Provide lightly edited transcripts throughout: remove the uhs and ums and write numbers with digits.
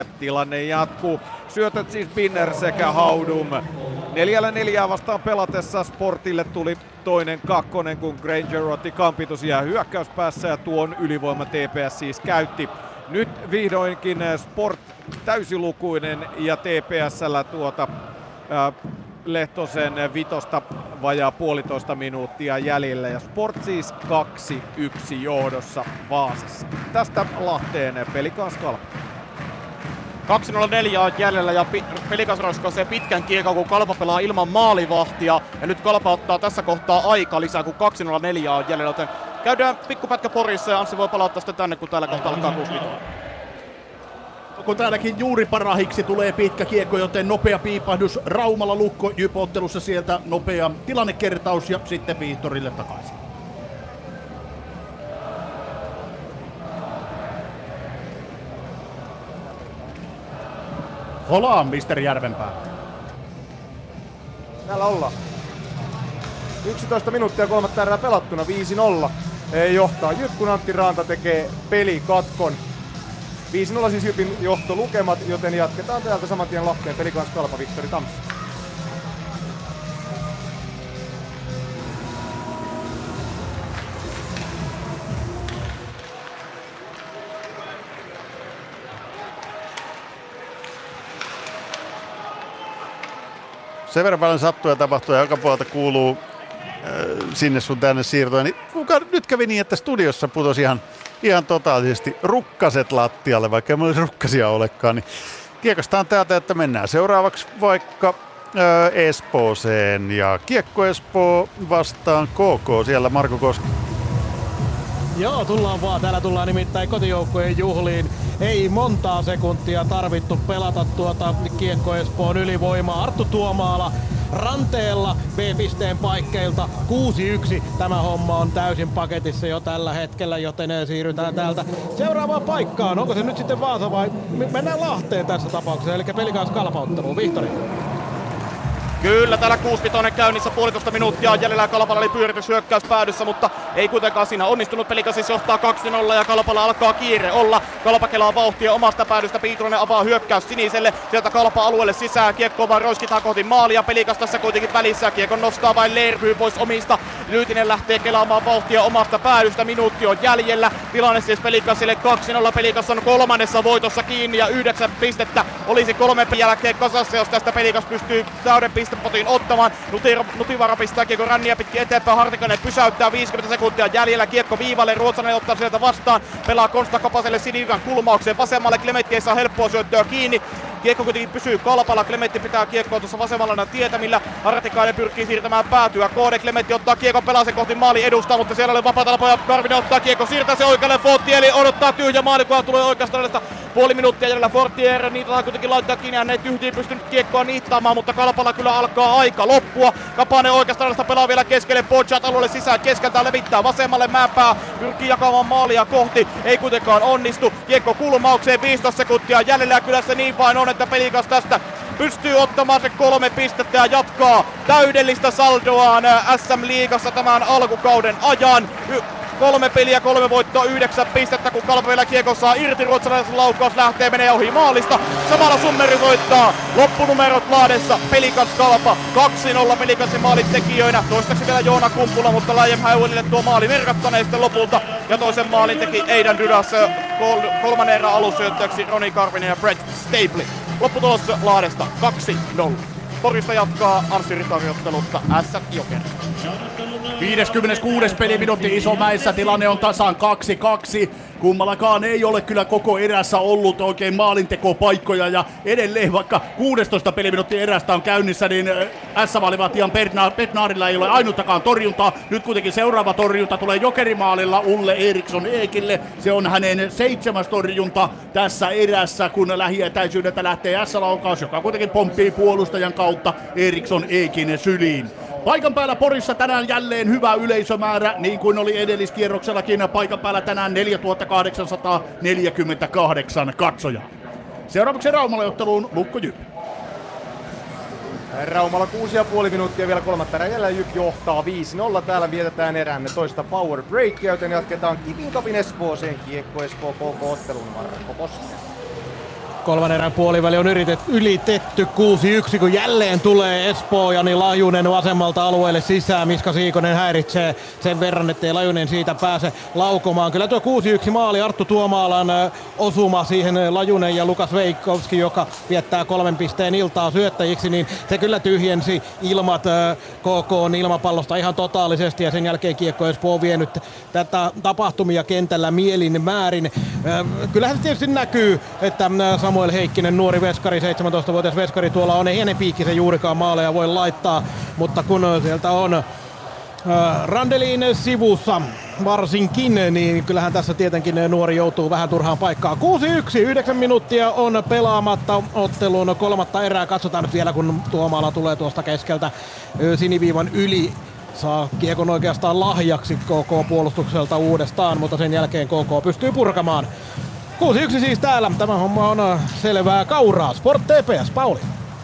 Tilanne jatkuu. Syötöt siis Binner sekä Haudum. 4-4 vastaan pelatessa Sportille tuli toinen kakkonen, kun Granger otti kampitus ja hyökkäyspäässä ja tuon ylivoima TPS siis käytti. Nyt vihdoinkin Sport täysilukuinen ja TPS:llä Lehtosen vitosta vajaa puolitoista minuuttia jäljellä ja Sport siis 2-1 johdossa Vaasassa. Tästä Lahteen Pelikans Kalpa. 2.04 on jäljellä ja Pelikas roiskaisee pitkän kiekon, kun Kalpa pelaa ilman maalivahtia. Ja nyt Kalpa ottaa tässä kohtaa aika lisää, kun 2.04 on jäljellä. Joten käydään pikkupätkä Porissa ja Anssi voi palauttaa sitten tänne, kun täällä kohtaa alkaa 6 minuuttia. Kun täälläkin juuri parahiksi tulee pitkä kiekko, joten nopea piipahdus Raumalla Lukko Jyp-ottelussa, sieltä nopea tilannekertaus ja sitten Vihtorille takaisin. Holaan, Mr. Järvenpää. Täällä ollaan. 11 minuuttia kolmatta erää pelattuna, 5-0 johtaa Jyp, kun Antti Raanta tekee pelikatkon. 5-0 siis Jypin johtolukemat, joten jatketaan täältä saman tien Lahteen Pelikans Kalpa, Viktori Tamsi. Sen verran paljon sattuu ja tapahtuu ja joka puolelta kuuluu sinne sun tänne siirtoja. Niin nyt kävi niin, että studiossa putosi ihan totaalisesti rukkaset lattialle, vaikka ei mulla olisi rukkasia olekaan. Niin kiekostaan täältä, että mennään seuraavaksi vaikka Espooseen. Ja Kiekko Espoo vastaan KK, siellä Marko Koski. Joo, tullaan vaan. Täällä tullaan nimittäin kotijoukkojen juhliin. Ei montaa sekuntia tarvittu pelata Kiekko Espoon ylivoimaa. Arttu Tuomaala ranteella B-pisteen paikkeilta 6-1. Tämä homma on täysin paketissa jo tällä hetkellä, joten siirrytään täältä seuraavaan paikkaan. Onko se nyt sitten Vaasa vai mennään Lahteen tässä tapauksessa, eli Pelikans Kalpa-otteluun. Vihtori. Kyllä, täällä 6-5 käynnissä, puolitoista minuuttia jäljellä. Kalpalla oli pyöritys hyökkäys päädyssä, mutta ei kuitenkaan siinä onnistunut. Pelikas siis johtaa 2-0 ja Kalpalla alkaa kiire olla. Kalpa kelaa vauhtia omasta päädystä. Piitronen avaa hyökkäys siniselle. Sieltä Kalpa alueelle sisään. Kiekko vaan roiskitaan kohti maalia. Pelikas tässä kuitenkin välissä. Kiekon nostaa vain Leirby pois omista. Lyytinen lähtee kelaamaan vauhtia omasta päädystä. Minuutti on jäljellä. Tilanne siis Pelikasille 2-0. Pelikas on kolmannessa voitossa kiinni ja 9 pistettä olisi 3 jälkeen kasassa, jos tästä Pelikas pystyy täyden pistepotin ottamaan. Nutivara pistää kiekko ränniä pitkin eteenpäin. Hartikainen pysäyttää, 50 sekuntia jäljellä. Kiekko viivalle, Ruotsalainen ottaa sieltä vastaan. Pelaa Konsta Kapaselle siniviivan kulmaukseen vasemmalle. Klementti ei saa helppoa syöttöä kiinni. Kiekko kuitenkin pysyy Kalpalla. Klementti pitää kiekkoa tuossa vasemmalla tietämillä. Hartikainen pyrkii siirtämään päätyä. KD Klementti ottaa kiekon, pelaa se kohti maali edustaa, mutta siellä oli vapaata lapoja. Karvinen ottaa kiekko, siirtää se oikealle. Fortieri odottaa tyhjä maali, kun tulee oikeasta laidasta. Puoli minuuttia jäljellä Fortier. Niitä kuitenkin laittaa kiinni ja ne tyhjiin pystynyt kiekkoa niittaamaan, mutta Kalpalla kyllä alkaa aika loppua. Kapanen oikeasta laidasta pelaa vielä keskelle. Pochat alueelle sisään, keskeltä levittää vasemmalle. Mäenpää pyrkii jakamaan maalia kohti. Ei kuitenkaan onnistu. Kiekko kulmaukseen, 15 sekuntia jäljellä ja kyllä se niin vain on, että Pelikas tästä pystyy ottamaan se 3 pistettä ja jatkaa täydellistä saldoaan SM-liigassa tämän alkukauden ajan. 3 peliä, 3 voittoa, 9 pistettä, kun Kalpa vielä kiekon saa irti. Ruotsalaisen laukaus lähtee, menee ohi maalista. Samalla Summeri voittaa loppunumerot Lahdessa. Pelikans Kalpa 2-0 Pelikasin maalintekijöinä. Toistaiseksi vielä Joona Kumpula, mutta Lajem Häyelille tuo maali merkattaneen sitten lopulta. Ja toisen maalin teki Aidan Dydas kolmannen erän alussyöttäjäksi Roni Karvinen ja Brett Stapley. Lopputulos Lahdesta 2-0. Porista jatkaa Anssi Ritariottelusta SM Jokeri. 56. peliminuutti Isomäessä, tilanne on tasan 2-2. Kummallakaan ei ole kyllä koko erässä ollut oikein maalintekopaikkoja ja edelleen vaikka 16 peliminuutin erästä on käynnissä, niin S-maalivahtijan Bednarilla ei ole ainuttakaan torjuntaa. Nyt kuitenkin seuraava torjunta tulee Jokerimaalilla Ulle Eriksson Eekille. Se on hänen 7. torjunta tässä erässä, kun lähietäisyydeltä lähtee S-laukaus, joka kuitenkin pomppii puolustajan kautta Eriksson Eekin syliin. Paikan päällä Porissa tänään jälleen hyvä yleisömäärä, niin kuin oli edelliskierroksellakin. Paikan päällä tänään 4848 katsojaa. Seuraavaksi Raumalle otteluun Lukko Jyp. Raumalla 6,5 minuuttia vielä kolmatta erää jäljellä. Jyp johtaa 5-0. Täällä vietetään eräämme toista power breakia, joten jatketaan Kipin Kapin Espooseen. Kiekko Espoo KK-ottelun Marko Koskinen. Kolmannen erän puoliväli on ylitetty 6-1, kun jälleen tulee Espoo ja niin Lajunen vasemmalta alueelle sisään. Miska Siikonen häiritsee sen verran, ettei Lajunen siitä pääse laukomaan. Kyllä tuo 6-1 maali, Arttu Tuomaalan osuma siihen Lajunen ja Lukas Veikkovski, joka viettää 3 pisteen iltaa syöttäjiksi, niin se kyllä tyhjensi ilmat KK:n ilmapallosta ihan totaalisesti ja sen jälkeen Kiekko Espoo on vienyt tätä tapahtumia kentällä mielin määrin. Kyllähän se tietysti näkyy, että Samuel Heikkinen, nuori veskari, 17-vuotias veskari tuolla on, ei hänen piikkisen juurikaan maaleja voi laittaa, mutta kun sieltä on Randelin sivussa varsinkin, niin kyllähän tässä tietenkin nuori joutuu vähän turhaan paikkaan. 6-1, 9 minuuttia on pelaamatta ottelun kolmatta erää. Katsotaan nyt vielä, kun Tuomaala tulee tuosta keskeltä siniviivan yli. Saa kiekon oikeastaan lahjaksi KK-puolustukselta uudestaan, mutta sen jälkeen KK pystyy purkamaan. 6-1 siis täällä. Tämä homma on selvää kauraa. Sport TPS, Pauli.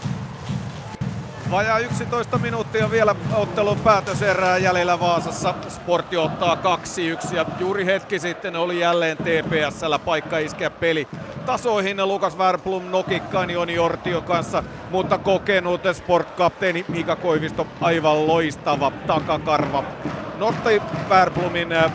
Vajaa 11 minuuttia vielä ottelun päätöserää jäljellä Vaasassa. Sport johtaa 2-1 ja juuri hetki sitten oli jälleen TPS:llä paikka iskeä peli tasoihin. Lukas Wernbloom nokikkaan Joni Ortion kanssa, mutta kokenut Sport-kapteeni Mika Koivisto aivan loistava takakarva nosti Wernbloomin